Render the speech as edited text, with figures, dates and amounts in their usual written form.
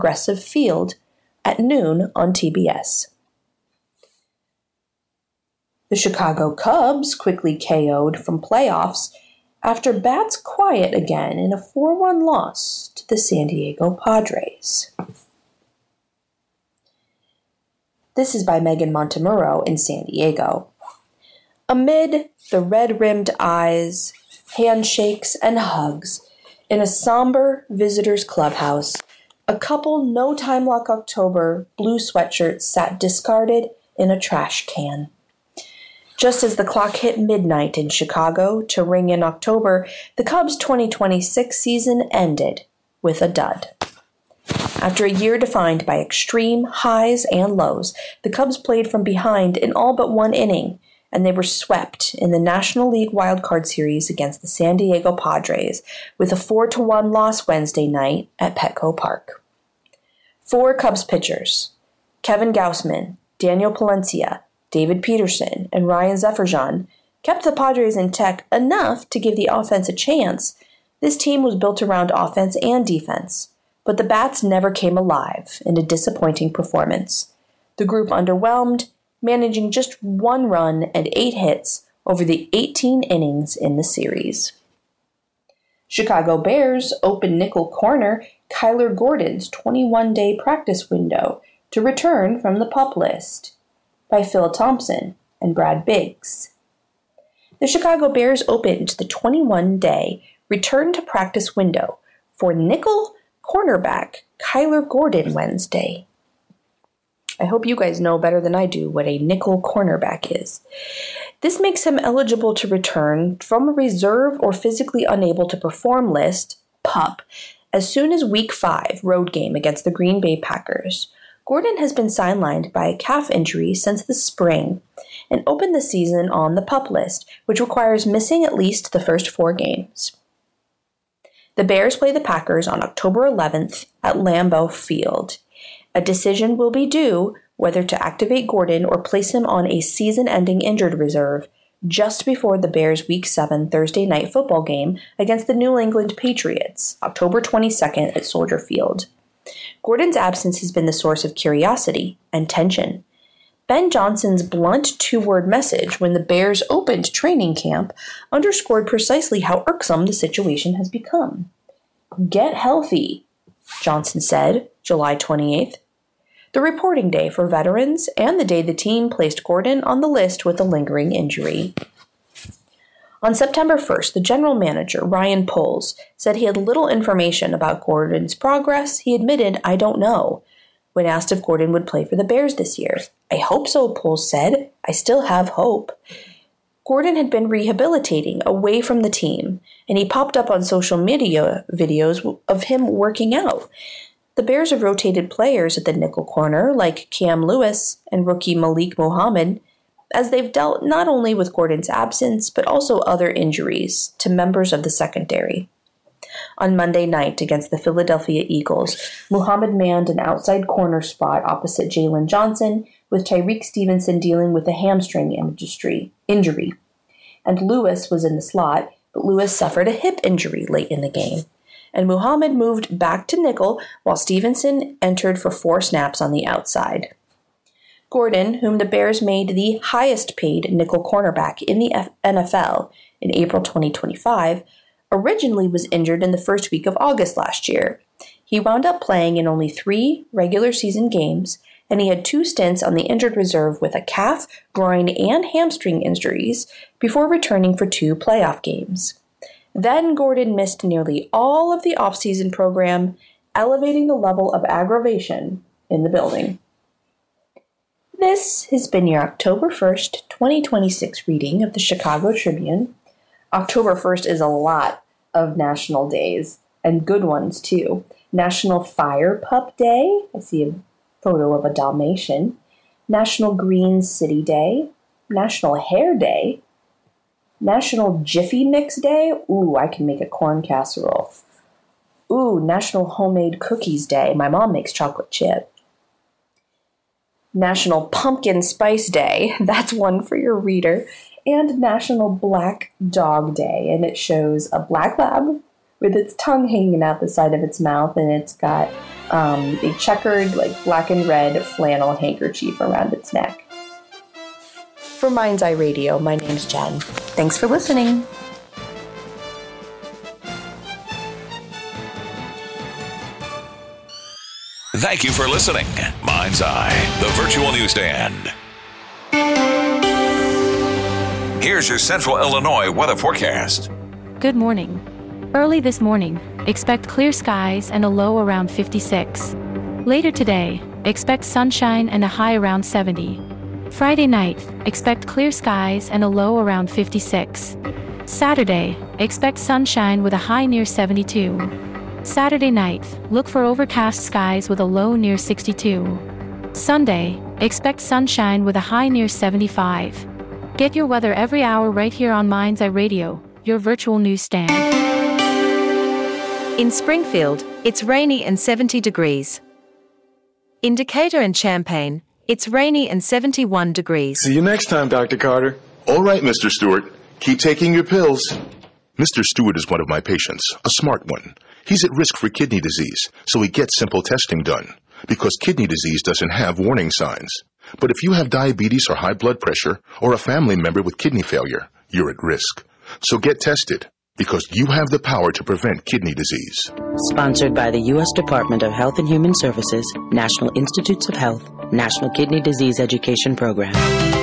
Progressive Field at noon on TBS. The Chicago Cubs quickly KO'd from playoffs after bats quiet again in a 4-1 loss to the San Diego Padres. This is by Megan Montemurro in San Diego. Amid the red-rimmed eyes, handshakes, and hugs in a somber visitors' clubhouse, a couple No Time Lock October blue sweatshirts sat discarded in a trash can. Just as the clock hit midnight in Chicago to ring in October, the Cubs' 2026 season ended with a dud. After a year defined by extreme highs and lows, the Cubs played from behind in all but one inning, and they were swept in the National League Wildcard Series against the San Diego Padres with a 4-1 loss Wednesday night at Petco Park. 4 Cubs pitchers, Kevin Gausman, Daniel Palencia, David Peterson, and Ryan Zefirjan, kept the Padres in check enough to give the offense a chance. This team was built around offense and defense, but the bats never came alive in a disappointing performance. The group underwhelmed, managing just 1 run and 8 hits over the 18 innings in the series. Chicago Bears opened nickel corner Kyler Gordon's 21-day practice window to return from the PUP list, by Phil Thompson and Brad Biggs. The Chicago Bears opened the 21-day return to practice window for nickel cornerback Kyler Gordon Wednesday. I hope you guys know better than I do what a nickel cornerback is. This makes him eligible to return from a reserve or physically unable to perform list, PUP, as soon as Week 5 road game against the Green Bay Packers. Gordon has been sidelined by a calf injury since the spring and opened the season on the PUP list, which requires missing at least the first 4 games. The Bears play the Packers on October 11th at Lambeau Field. A decision will be due whether to activate Gordon or place him on a season-ending injured reserve just before the Bears' Week 7 Thursday night football game against the New England Patriots, October 22nd at Soldier Field. Gordon's absence has been the source of curiosity and tension. Ben Johnson's blunt 2-word message when the Bears opened training camp underscored precisely how irksome the situation has become. "Get healthy," Johnson said, July 28th, the reporting day for veterans and the day the team placed Gordon on the list with a lingering injury. On September 1st, the general manager, Ryan Poles, said he had little information about Gordon's progress. He admitted, "I don't know," when asked if Gordon would play for the Bears this year. "I hope so," Poles said. "I still have hope." Gordon had been rehabilitating away from the team, and he popped up on social media videos of him working out. The Bears have rotated players at the nickel corner, like Cam Lewis and rookie Malik Muhammad, as they've dealt not only with Gordon's absence, but also other injuries to members of the secondary. On Monday night against the Philadelphia Eagles, Muhammad manned an outside corner spot opposite Jalen Johnson, with Tyreek Stevenson dealing with a hamstring injury. And Lewis was in the slot, but Lewis suffered a hip injury late in the game. And Muhammad moved back to nickel, while Stevenson entered for 4 snaps on the outside. Gordon, whom the Bears made the highest-paid nickel cornerback in the NFL in April 2025, originally was injured in the first week of August last year. He wound up playing in only 3 regular season games, and he had 2 stints on the injured reserve with a calf, groin, and hamstring injuries before returning for 2 playoff games. Then Gordon missed nearly all of the offseason program, elevating the level of aggravation in the building. This has been your October 1st, 2026 reading of the Chicago Tribune. October 1st is a lot of national days, and good ones too. National Fire Pup Day. I see a photo of a Dalmatian. National Green City Day. National Hair Day. National Jiffy Mix Day. Ooh, I can make a corn casserole. Ooh, National Homemade Cookies Day. My mom makes chocolate chip. National Pumpkin Spice Day. That's one for your reader. And National Black Dog Day. And it shows a black lab with its tongue hanging out the side of its mouth, and it's got a checkered, like black and red flannel handkerchief around its neck. For Mind's Eye Radio, my name's Jen. Thanks for listening. Thank you for listening. Mind's Eye, the virtual newsstand. Here's your Central Illinois weather forecast. Good morning. Early this morning, expect clear skies and a low around 56. Later today, expect sunshine and a high around 70. Friday night, expect clear skies and a low around 56. Saturday, expect sunshine with a high near 72. Saturday night, look for overcast skies with a low near 62. Sunday, expect sunshine with a high near 75. Get your weather every hour right here on Mind's Eye Radio, your virtual newsstand. In Springfield, it's rainy and 70 degrees. In Decatur and Champaign, it's rainy and 71 degrees. See you next time, Dr. Carter. All right, Mr. Stewart. Keep taking your pills. Mr. Stewart is one of my patients, a smart one. He's at risk for kidney disease, so he gets simple testing done, because kidney disease doesn't have warning signs. But if you have diabetes or high blood pressure, or a family member with kidney failure, you're at risk. So get tested, because you have the power to prevent kidney disease. Sponsored by the U.S. Department of Health and Human Services, National Institutes of Health, National Kidney Disease Education Program.